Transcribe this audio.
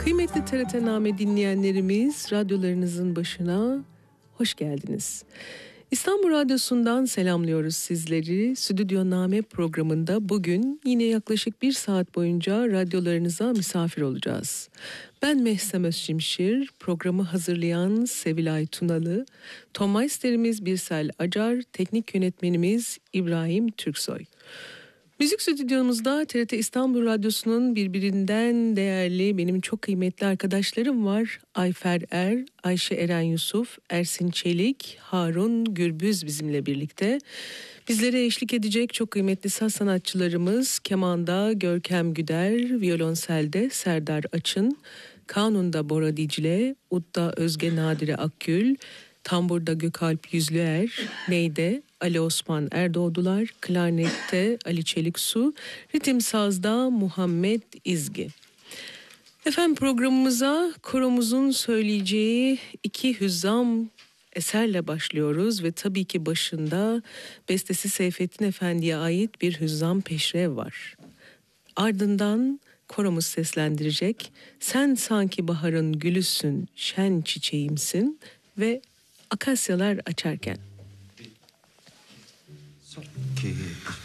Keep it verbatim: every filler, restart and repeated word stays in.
Kıymetli T R T Name dinleyenlerimiz, radyolarınızın başına hoş geldiniz. İstanbul Radyosu'ndan selamlıyoruz sizleri. Stüdyo Name programında bugün yine yaklaşık bir saat boyunca radyolarınıza misafir olacağız. Ben Mehsem Özçimşir, programı hazırlayan Sevilay Tunalı, tonmeisterimiz Birsel Acar, teknik yönetmenimiz İbrahim Türksoy. Müzik stüdyomuzda T R T İstanbul Radyosu'nun birbirinden değerli, benim çok kıymetli arkadaşlarım var. Ayfer Er, Ayşe Eren Yusuf, Ersin Çelik, Harun Gürbüz bizimle birlikte. Bizlere eşlik edecek çok kıymetli saz sanatçılarımız kemanda Görkem Güder, violonselde Serdar Açın, kanunda Bora Dicle, udda Özge Nadire Akgül, tamburda Gökalp Yüzlüer, neyde Ali Osman Erdoğdular, klarnette Ali Çeliksu, ritim sazda Muhammed İzgi. Efendim, programımıza koromuzun söyleyeceği iki hüzzam eserle başlıyoruz ve tabii ki başında bestesi Seyfettin Efendi'ye ait bir hüzzam peşrev var. Ardından koromuz seslendirecek "Sen sanki baharın gülüsün, şen çiçeğimsin" ve "Akasyalar açarken". Ki